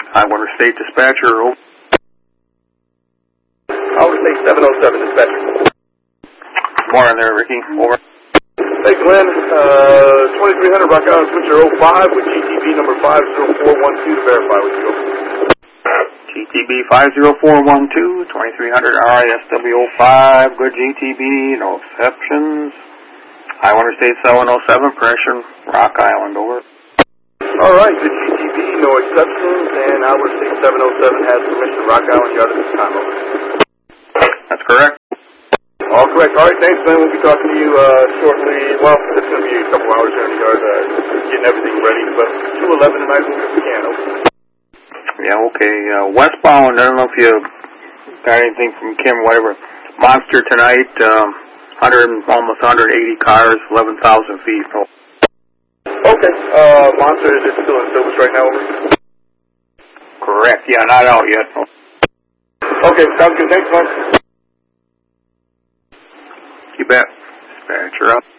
Highwater State Dispatcher, over. Highwater State 707 Dispatcher. Morning there, Ricky, over. Hey, Glenn, 2300 Rock Island Switcher 05 with GTB number 50412 to verify with you. GTB 50412, 2300 RISW 05, good GTB, no exceptions. Highwater State 707, pressure, Rock Island, over. All right, good GTB, no exceptions, and Highwater State 707 has permission to Rock Island Yard at this time, over. That's correct. All correct. All right, thanks, Glenn. We'll be talking to you shortly. Well, it's going to be a couple hours here in the yard, getting everything ready, but 211 tonight if we can, over. Yeah, okay. Westbound, I don't know if you got anything from Kim, whatever. Monster tonight, almost 180 cars, 11,000 feet. Okay. Monster, is it still in service right now, over? Correct. Yeah, not out yet. Okay, sounds good. Thanks, Glenn. You bet. Dispatcher up.